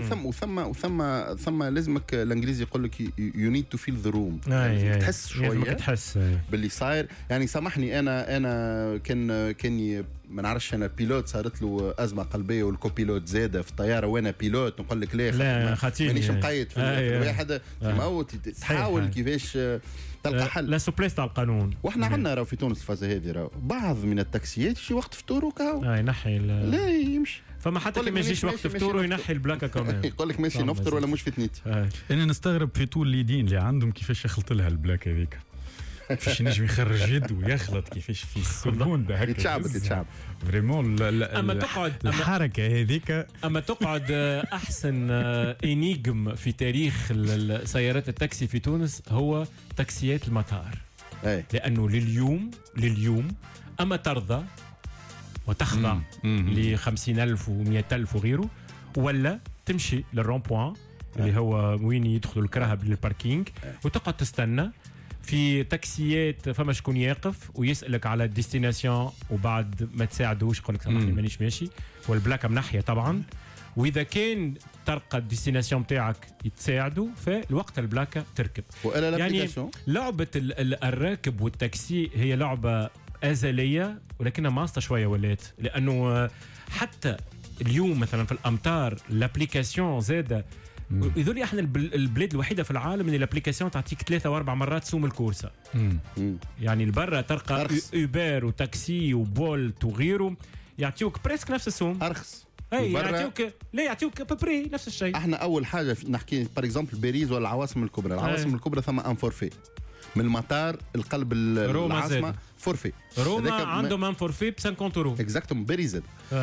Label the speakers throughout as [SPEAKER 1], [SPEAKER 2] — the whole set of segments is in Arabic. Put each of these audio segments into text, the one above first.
[SPEAKER 1] وثم لازمك الانجليزي يقول لك you need to feel the room.
[SPEAKER 2] تحس شويه
[SPEAKER 1] تحس باللي صاير. يعني سامحني انا كان ما نعرفش انا بيلوت صارت له ازمه قلبيه والكوبيلوت زاده في الطياره وانا بيلوت نقول لك
[SPEAKER 2] لا خاطيني
[SPEAKER 1] مانيش مقيد في الواحد تموت تحاول كيفاش تلقى حل.
[SPEAKER 2] لا سوبليس تاع القانون. واحنا
[SPEAKER 1] عندنا راهو في تونس الفازه هذه راهو بعض من التاكسيات شي وقت فطور وكاو
[SPEAKER 2] ينحي
[SPEAKER 1] لا يمشي.
[SPEAKER 2] فما حتى كي ما يجيش وقت فطور ينحي البلاكه كمان.
[SPEAKER 1] يقول لك ماشي نفطر ولا مش في تنيتي.
[SPEAKER 3] انا نستغرب في طول اليدين اللي عندهم كيفاش يخلط لها البلاكه هذيك. كيفاش نجم يخرج يد ويخلط كيفاش في السكون ده هكا
[SPEAKER 1] يتشعب
[SPEAKER 3] فريمون.
[SPEAKER 2] اما تقعد
[SPEAKER 3] الحركه هذيك
[SPEAKER 2] اما تقعد احسن انيجم في تاريخ سيارات التاكسي في تونس هو تاكسيات المطار. لانه لليوم اما ترضى وتخضع ل 50,000 و100,000 وغيره ولا تمشي للرون بوان اللي هو وين يدخلوا الكرهب للباركينج وتقعد تستنى في تاكسيات. فما شكون يقف ويسألك على الديستيناسيون وبعد ما تساعدوش يقول لك سامحني مانيش ماشي والبلاكه منحيه طبعا. واذا كان تلقى الديستيناسيون بتاعك يتساعدوا فالوقت البلاكه تركب. يعني لعبه الراكب والتاكسي هي لعبه ازليه ولكنها ماسطه شويه ولات. لانه حتى اليوم مثلا في الامطار الابليكاسيون زاده. يذولي احنا البلاد الوحيده في العالم اللي الابليكاسيون تعطيك 3 و4 مرات سوم الكورسه. يعني البرا تلقى اوبر وتاكسي وبولت وغيره يعطيوك بريسك نفس السوم
[SPEAKER 1] ارخص.
[SPEAKER 2] يعطيوك ببري نفس الشيء.
[SPEAKER 1] احنا اول حاجه نحكي بار اكزومبل باريس ولا العواصم الكبرى. العواصم الكبرى ثم ان فورفي من المطار القلب العاصمه فورفي.
[SPEAKER 2] روما عندهم ان فورفي ب 50 يورو
[SPEAKER 1] اكزاكتوم باريس.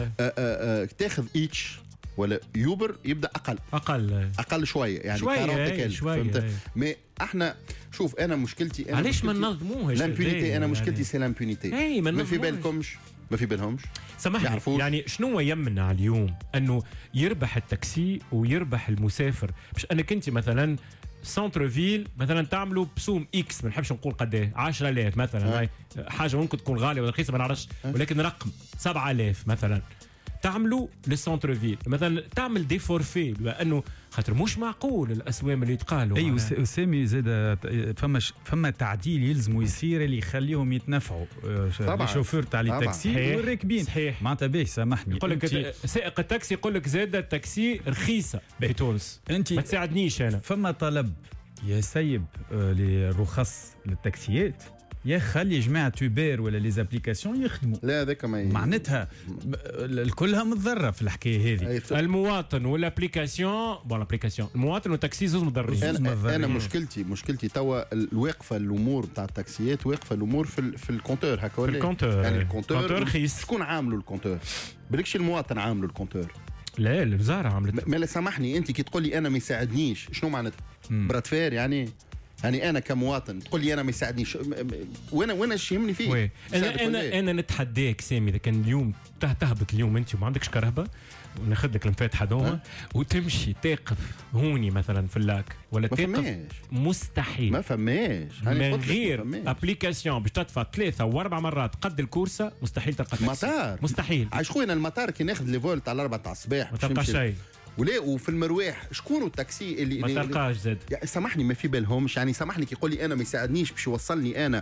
[SPEAKER 1] تاخذ ايتش ولا يوبر يبدا اقل شويه يعني
[SPEAKER 2] شويه.
[SPEAKER 1] مي احنا شوف انا مشكلتي
[SPEAKER 2] علاش ما ننظموهاش
[SPEAKER 1] لامبونيتي. انا مشكلتي سي لامبونيتي. ما في بالهمش
[SPEAKER 2] سامحني يعني شنو يمنع اليوم انه يربح التاكسي ويربح المسافر؟ باش انك انت مثلا سنتر فيل مثلا تعملوا بسوم اكس ما نحبش نقول قد ايه 10,000 مثلا. هاي حاجه ممكن تكون غاليه ولا رخيصه ما نعرفش ولكن رقم 7,000 مثلا تعملوا للسنتر فيل مثلا تعمل دي فورفي لانه خاطر مش معقول الاسوام اللي يتقالوا.
[SPEAKER 3] اي وسامي زاد فما تعديل يلزموا يصير اللي يخليهم يتنفعوا الشوفير تاع التاكسي والراكبين. معناتها باهي سامحني
[SPEAKER 2] يقول لك سائق التاكسي يقول لك زاد التاكسي رخيصه في تونس انت ما تساعدنيش انا.
[SPEAKER 3] فما طلب يسيب للرخص للتاكسيات يا خلي جماعة توبير ولا لي زابليكاسيون يخدموا.
[SPEAKER 1] لا هذاك
[SPEAKER 3] معناتها الكلها متضرة في الحكاية هذه.
[SPEAKER 2] المواطن والابليكاسيون المواطن والتاكسي زوز مضرين.
[SPEAKER 1] أنا مشكلتي توا الواقفة الأمور تاع التاكسيات واقفة الأمور في الكونتور هكا ولا
[SPEAKER 2] الكونتور
[SPEAKER 1] يعني الكونتور
[SPEAKER 2] رخيص.
[SPEAKER 1] شكون عامله الكونتور؟ بالكش المواطن عامله الكونتور.
[SPEAKER 2] لا الوزارة عملت.
[SPEAKER 1] ما سامحني أنت كي تقول لي أنا ما يساعدنيش شنو معناتها؟ برات فير يعني انا كمواطن تقول لي انا ما يساعدنيش وانا ايش يهمني فيه؟
[SPEAKER 2] انا نتحداك سامي اذا كان اليوم تهبط اليوم انت وما عندكش كهرباء وناخذ لك المفاتحه هذوما وتمشي تقف هوني مثلا في اللاك ولا تقف مستحيل.
[SPEAKER 1] ما فماش
[SPEAKER 2] من غير ابليكاسيون باش تدفع 3 و4 مرات قد الكورسه مستحيل تلقى
[SPEAKER 1] مطار.
[SPEAKER 2] مستحيل.
[SPEAKER 1] عايش خويا المطار كي ناخذ لي فولت على 4 تاع الصباح
[SPEAKER 2] ما تلقى شيء.
[SPEAKER 1] ولا وفي المرواح شكون التاكسي اللي
[SPEAKER 2] ما تلقاش زاد
[SPEAKER 1] يعني سامحني ما في بالهمش يعني سامحني كي يقول لي انا ما يساعدنيش باش يوصلني انا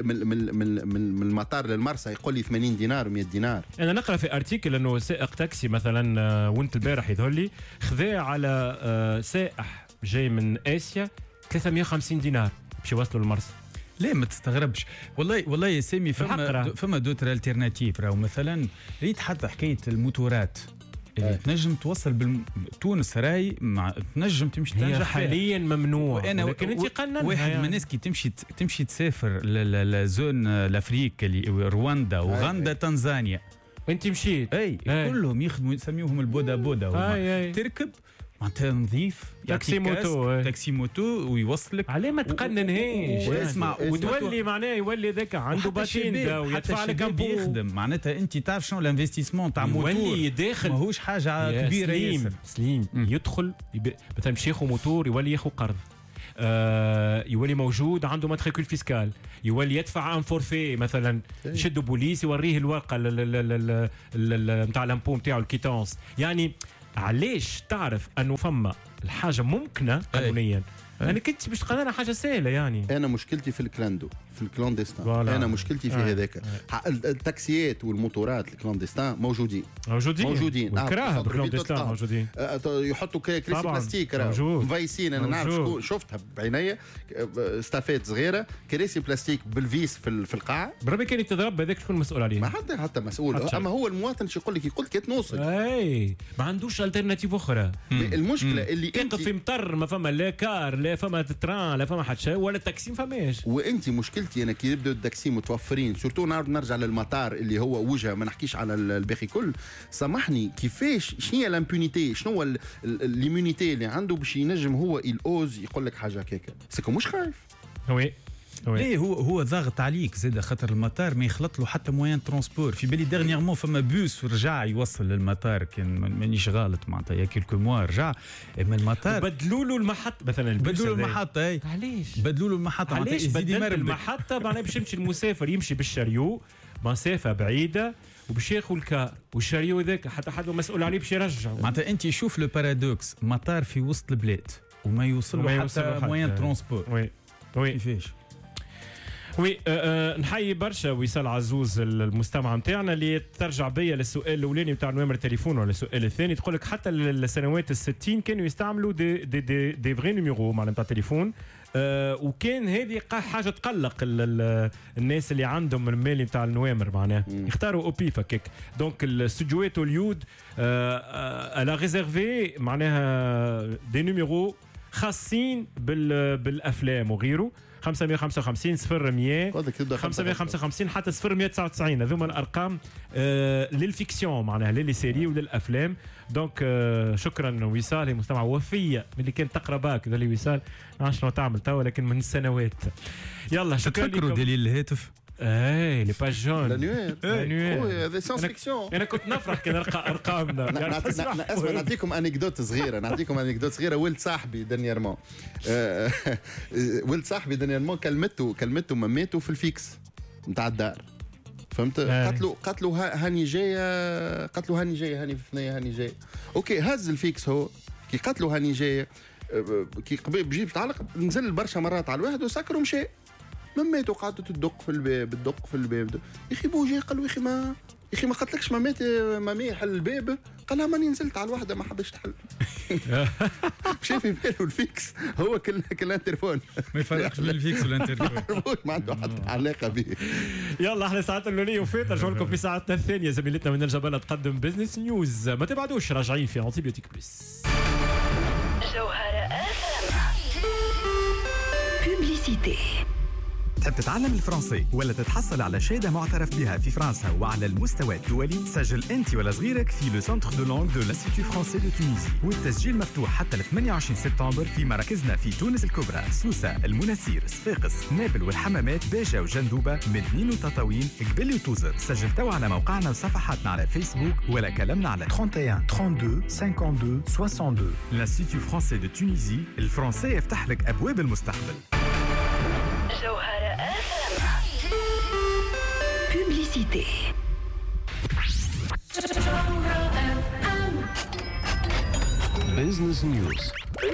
[SPEAKER 1] من المطار للمرسى يقول لي 80 دينار و100 دينار.
[SPEAKER 2] انا نقرا في ارتيكل انه سائق تاكسي مثلا وانت البارح يظهر لي خذا على سائح جاي من اسيا 350 دينار باش يوصلوا للمرسى.
[SPEAKER 3] لا ما تستغربش والله يا سامي فما دوتر التيرناتيف راهو مثلا ريت حتى حكايه الموتورات تنجم توصل تونس راي تنجم تمشي
[SPEAKER 2] هي حاليا ممنوع لكن انت قننها.
[SPEAKER 3] واحد من الناس كي تمشي تسافر للزون الافريق اللي رواندا وغندا تنزانيا
[SPEAKER 2] انت مشيت
[SPEAKER 3] كلهم يخدموا يسميوهم البودا تركب معناتها نظيف تاكسي موتو ويوصلك.
[SPEAKER 2] عليه ما تقننهاش
[SPEAKER 3] واسمع
[SPEAKER 2] وتولي معناه يولي ذاك عنده باتيندا ويدفع لك امبو
[SPEAKER 3] يخدم. معناتها انت تعرف شنو الانفستيسمون تاع موتور
[SPEAKER 2] يولي داخل
[SPEAKER 3] ماهوش حاجه كبيره.
[SPEAKER 2] سليم يدخل مثلا باش ياخذ موتور يولي ياخذ قرض يولي موجود عنده ماتريكول فيسكال يولي يدفع ان فورفي مثلا يشدوا بوليس يوريه الورقه نتاع الامبو نتاعو الكيتونس. يعني علاش تعرف انه فما الحاجه ممكنه قانونيا انا كنت باش تقدرها حاجه سهله يعني.
[SPEAKER 1] انا مشكلتي في الكلاندو، في الكلونديستان. انا مشكلتي في هذاك. التاكسيات والموتورات الكلونديستان موجودين
[SPEAKER 2] والكراهه بالكلونديستان موجودين.
[SPEAKER 1] يحطوا كراسي بلاستيك مفيسين. انا نعرف شفتها بعينيا، ستافات صغيره كراسي بلاستيك بالفيس في القاعه.
[SPEAKER 2] بربي كان يتضرب هذاك شكون مسؤول عليه؟
[SPEAKER 1] ما حتى مسؤول. اما هو المواطن شو يقول لك؟ يقول لك نوصل.
[SPEAKER 2] اي ما عندوش الترناتيف اخرى.
[SPEAKER 1] المشكله اللي
[SPEAKER 2] تقف في مطر ما فما لا كار لا فما تران لا فما حتى شيء ولا التاكسي ما فماش.
[SPEAKER 1] وانت مشكلتي انا كي يبداو التاكسي متوفرين سورتو نرجع للمطار اللي هو وجهه، ما نحكيش على الباقي كل. سامحني كيفاش شنو هي الامبونيتي، شنو هو الامونيتي اللي عنده باش ينجم هو يقول لك حاجه هكاكا؟ سكو مش خايف.
[SPEAKER 2] وي
[SPEAKER 3] ليه هو ضاغط عليك زاد خاطر المطار ما يخلط له حتى موان ترونسبور. في بالي ديرنييرمون فما بوس ورجع يوصل للمطار، كان مانيش غلط معناتها يا كيلكو موا رجع. اما المطار
[SPEAKER 2] بدلوا له المحطه مثلا،
[SPEAKER 3] بدلوا له المحطه. اي
[SPEAKER 2] علاش
[SPEAKER 3] بدلوا له المحطه؟
[SPEAKER 2] علاش بدلوا المحطه؟ معناها باش يمشي المسافر يمشي بالشريو مسافه بعيده وباش ياخذ الكار والشريو ذاك حتى حد مسؤول عليه باش يرجع.
[SPEAKER 3] معناتها انت شوف لو بارادوكس، مطار في وسط البلاد وما يوصل له حتى موان ترونسبور.
[SPEAKER 2] وي
[SPEAKER 3] كيفاش؟
[SPEAKER 2] وي نحيي برشا وصال عزوز المستمع نتاعنا اللي ترجع بيا للسؤال الاولاني نتاع نوامر التليفون ولا السؤال الثاني. تقول لك حتى السنوات ال60 كانوا يستعملوا دي فغي نيميرو معناتها نتاع تليفون. وكان هذه حاجه تقلق الناس اللي عندهم المالي نتاع النوامر معناها يختاروا او بي فكك. دونك الاستوديوهات واليود الا ريزيرفي معناها دي نيميرو خاصين بالافلام وغيره. 555 0100 555 حتى 0199 هذوما الارقام للفيكسيون معناها للي سيري وللافلام. دونك شكرا وصال، مستمع وفيه من اللي كانت تقرا باك ذا اللي وصال ما عرفش شنو تعمل توا لكن من سنوات. يلا شكرا لكم.
[SPEAKER 3] تفكروا دليل الهاتف
[SPEAKER 2] لي باج جون
[SPEAKER 1] لانوير هذا ساينس فيكسيون.
[SPEAKER 2] انا كنت نفرح كي نلقى ارقامنا.
[SPEAKER 1] اسمع نعطيكم انكدوت صغيره. ولد صاحبي دانييرمون كلمته مامته في الفيكس نتاع الدار، فهمت؟ قالت له هاني جايه، هاني في ثنيه، هاني جايه. اوكي هز الفيكس هو كي قالت له هاني جايه، كي قبل بجيب تعلق نزل برشا مرات على الواحد وسكر ومشى. مامته قعدت تدق في الباب يا اخي بوجي قال له يا اخي ما قلتلكش مامي حل الباب؟ قال لها ماني نزلت على الوحده ما حبش تحل. مشى في باله الفيكس هو كل تليفون
[SPEAKER 3] ما يفرقش بين الفيكس والانترفون،
[SPEAKER 1] ما عنده حتى علاقه به.
[SPEAKER 2] يلا احنا ساعتنا الاولانيه وفات، نرجعوا لكم في ساعتنا الثانيه. زميلتنا من الجبل تقدم بزنس نيوز، ما تبعدوش راجعين في انتيبيوتيك بلس.
[SPEAKER 4] جوهرة بوبليسيتي.
[SPEAKER 5] تحب تتعلم الفرنسي ولا تتحصل على شهادة معترف بها في فرنسا وعلى المستوى الدولي؟ سجل أنت ولا صغيرك في لو سنتر دو لونغ دو لانستيتو فرونسي دو تونيزي، والتسجيل مفتوح حتى ل 28 سبتمبر في مراكزنا في تونس الكبرى، سوسة، المناسير، صفاقس، نابل والحمامات، باجة وجندوبة، مدنين وتطاوين، قبل وتوزر. سجل تو على موقعنا وصفحاتنا على فيسبوك ولا كلمنا على 31 32 52 62. لانستيتو فرونسي دو تونيزي، الفرنسي يفتح لك أبواب المستقبل.
[SPEAKER 4] جوهرة بوبليسيتي.
[SPEAKER 6] بزنس نيوز.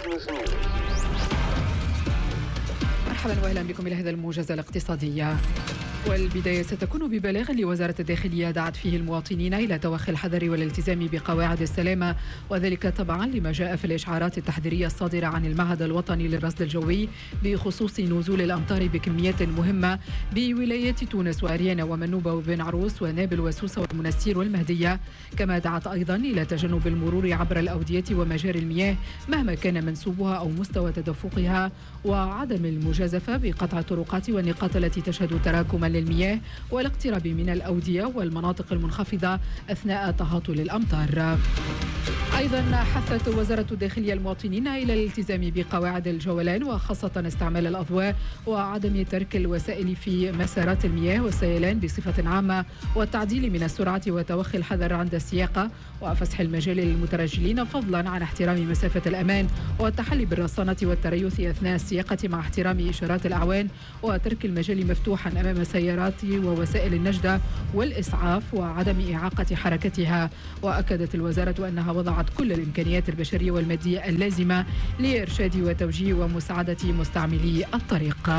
[SPEAKER 7] مرحبا واهلا بكم الى هذا الموجز الاقتصادي. والبداية ستكون ببلاغ لوزارة الداخلية دعت فيه المواطنين إلى توخي الحذر والالتزام بقواعد السلامة، وذلك طبعا لما جاء في الإشعارات التحذيرية الصادرة عن المعهد الوطني للرصد الجوي بخصوص نزول الأمطار بكميات مهمة بولايات تونس وأريانا ومنوبة وبن عروس ونابل وسوسة والمنستير والمهدية. كما دعت أيضا إلى تجنب المرور عبر الأودية ومجاري المياه مهما كان منسوبها أو مستوى تدفقها، وعدم المجازفة بقطع الطرقات والنقاط التي تشهد تراكما للمياه والاقتراب من الأودية والمناطق المنخفضة أثناء تهاطل الأمطار. أيضا حثت وزارة الداخلية المواطنين إلى الالتزام بقواعد الجولان وخاصة استعمال الأضواء وعدم ترك الوسائل في مسارات المياه والسيلان بصفة عامة، والتعديل من السرعة وتوخي الحذر عند السياقة وفسح المجال للمترجلين، فضلا عن احترام مسافة الأمان والتحلي بالرصانة والتريث أثناء السياقة مع احترام إشارات الأعوان وترك المجال مفتوحا أمام السيارات ووسائل النجدة والإسعاف وعدم إعاقة حركتها. وأكدت الوزارة أنها وضعت كل الإمكانيات البشرية والمادية اللازمة لإرشاد وتوجيه ومساعدة مستعملي الطريق.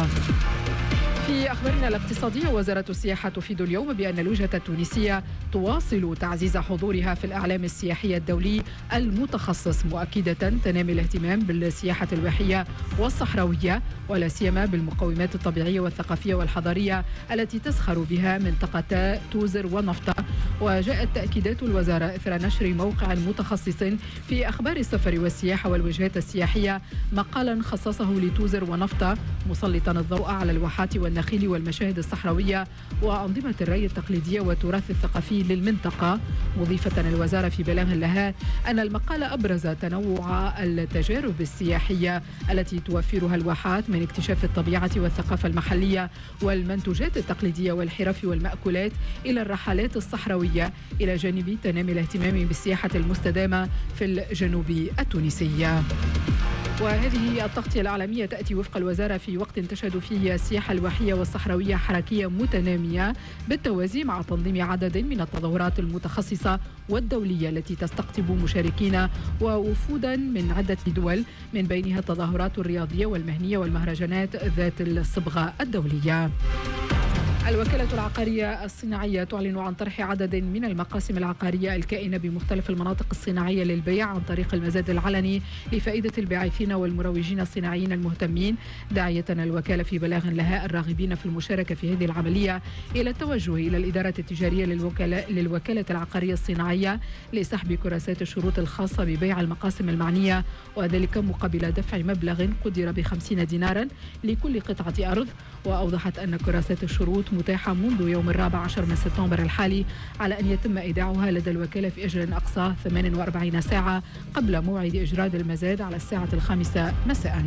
[SPEAKER 7] في أخبارنا الاقتصادية، وزارة السياحة تفيد اليوم بأن الوجهة التونسية تواصل تعزيز حضورها في الإعلام السياحي الدولي المتخصص، مؤكدة تنامي الاهتمام بالسياحة الواحية والصحراوية ولا سيما بالمقومات الطبيعية والثقافية والحضارية التي تزخر بها منطقة توزر ونفطة. وجاءت تأكيدات الوزارة إثر نشر موقع متخصص في أخبار السفر والسياحة والوجهات السياحية مقالا خصصه لتوزر ونفطة، مسلطا الضوء على الواحات والنخيل والمشاهد الصحراوية وأنظمة الري التقليدية والتراث الثقافي للمنطقة، مضيفة الوزارة في بلاغ لها أن المقال أبرز تنوع التجارب السياحية التي توفرها الواحات من اكتشاف الطبيعة والثقافة المحلية والمنتوجات التقليدية والحرف والمأكولات إلى الرحلات الصحراوية، إلى جانب تنامي الاهتمام بالسياحة المستدامة في الجنوب التونسي. وهذه التغطية الإعلامية تأتي وفق الوزارة في وقت تشهد فيه السياحة الواحية والصحراوية حركية متنامية بالتوازي مع تنظيم عدد من التظاهرات المتخصصة والدولية التي تستقطب مشاركين ووفودا من عدة دول، من بينها التظاهرات الرياضية والمهنية والمهرجانات ذات الصبغة الدولية. الوكالة العقارية الصناعية تعلن عن طرح عدد من المقاسم العقارية الكائنة بمختلف المناطق الصناعية للبيع عن طريق المزاد العلني لفائدة الباعثين والمروجين الصناعيين المهتمين، داعية الوكالة في بلاغ لها الراغبين في المشاركة في هذه العملية إلى التوجه إلى الإدارة التجارية للوكالة العقارية الصناعية لسحب كراسات الشروط الخاصة ببيع المقاسم المعنية، وذلك مقابل دفع مبلغ قدر ب50 دينارا لكل قطعة أرض. وأوضحت أن كراسات الشروط متاحة منذ يوم 14 من سبتمبر الحالي، على أن يتم إيداعها لدى الوكالة في أجل أقصى 48 ساعة قبل موعد إجراء المزاد على الساعة 5 مساء.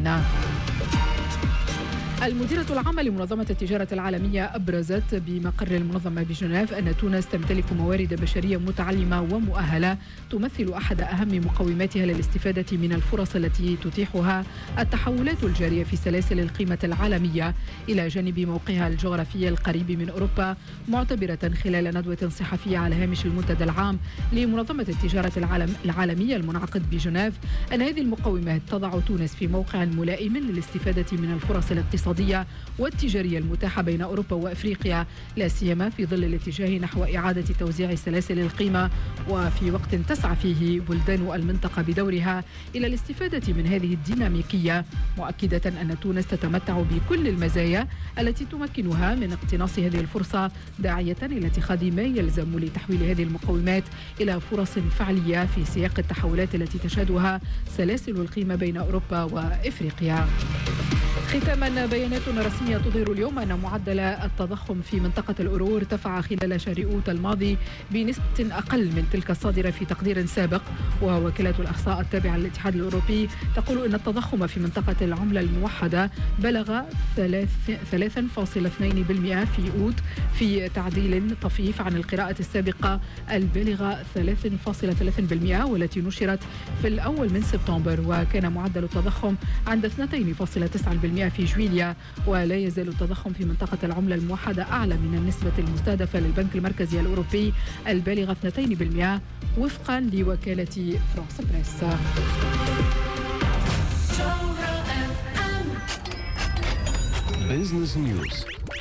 [SPEAKER 7] المديرة العامة لمنظمة التجارة العالمية أبرزت بمقر المنظمة بجنيف أن تونس تمتلك موارد بشرية متعلمة ومؤهلة تمثل أحد أهم مقوماتها للاستفادة من الفرص التي تتيحها التحولات الجارية في سلاسل القيمة العالمية، إلى جانب موقعها الجغرافي القريب من أوروبا، معتبرة خلال ندوة صحفية على هامش المنتدى العام لمنظمة التجارة العالمية المنعقد بجنيف أن هذه المقومات تضع تونس في موقع ملائم للاستفادة من الفرص الاقتصادية والتجارية المتاحة بين أوروبا وأفريقيا، لا سيما في ظل الاتجاه نحو إعادة توزيع سلاسل القيمة، وفي وقت تسعى فيه بلدان المنطقة بدورها إلى الاستفادة من هذه الديناميكية، مؤكدة أن تونس تتمتع بكل المزايا التي تمكنها من اقتناص هذه الفرصة، داعية إلى اتخاذ ما يلزم لتحويل هذه المقومات إلى فرص فعلية في سياق التحولات التي تشهدها سلاسل القيمة بين أوروبا وإفريقيا. ختاما، بيانات رسمية تظهر اليوم أن معدل التضخم في منطقة الأورو ارتفع خلال شهر أوت الماضي بنسبة أقل من تلك الصادرة في تقدير سابق، ووكالة الإحصاء التابعة للاتحاد الأوروبي تقول أن التضخم في منطقة العملة الموحدة بلغ 3.2% في أوت، في تعديل طفيف عن القراءة السابقة البالغة 3.3% والتي نشرت في الأول من سبتمبر، وكان معدل التضخم عند 2.9% في جويليا. ولا يزال التضخم في منطقة العملة الموحدة أعلى من النسبة المستهدفة للبنك المركزي الأوروبي البالغة 2% وفقا لوكالة فرانس بريس.
[SPEAKER 6] Business News.